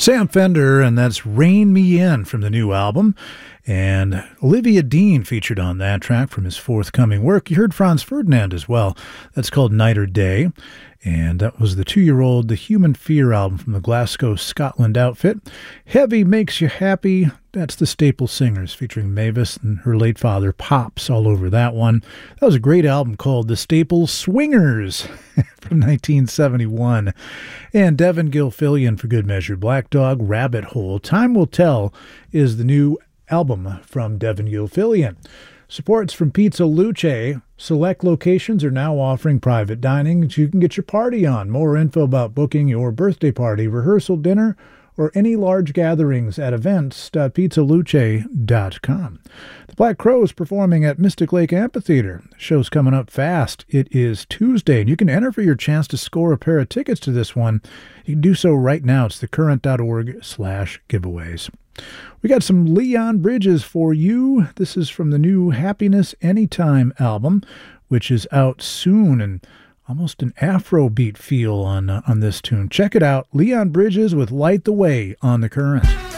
Sam Fender, and that's Rein Me In from the new album. And Olivia Dean featured on that track from his forthcoming work. You heard Franz Ferdinand as well. That's called Night or Day. And that was the 2-year-old The Human Fear album from the Glasgow, Scotland outfit. Heavy Makes You Happy. That's the Staple Singers featuring Mavis and her late father, Pops, all over that one. That was a great album called The Staple Swingers from 1971. And Devin Gilfillian for good measure. Black Dog, Rabbit Hole. Time Will Tell is the new album from Devin Gilfillian. Supports from Pizza Luce. Select locations are now offering private dining so you can get your party on. More info about booking your birthday party, rehearsal dinner, or any large gatherings at events.pizzaluce.com. The Black Crowes performing at Mystic Lake Amphitheater. The show's coming up fast. It is Tuesday, and you can enter for your chance to score a pair of tickets to this one. You can do so right now. It's thecurrent.org/giveaways. We got some Leon Bridges for you. This is from the new Happiness Anytime album, which is out soon, and almost an Afrobeat feel on this tune. Check it out. Leon Bridges with Light the Way on The Current.